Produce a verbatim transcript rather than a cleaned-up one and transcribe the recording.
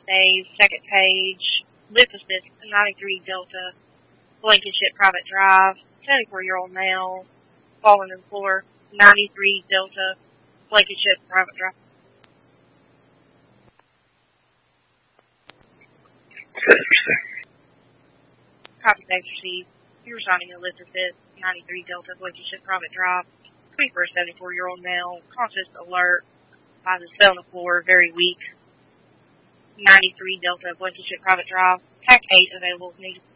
days, second page, lip assist, ninety-three Delta, Blankenship Private Drive, seventy-four-year-old male, fallen on the floor, ninety-three Delta, Blankenship Private Drive. Copy text received. You're resigning a list of this, ninety-three Delta, Blankenship Private Drive, twenty-first, seventy-four-year-old male, conscious, alert, eyes is fell on the floor, very weak, ninety-three Delta, Blankenship Private Drive, Pack eight available if needed.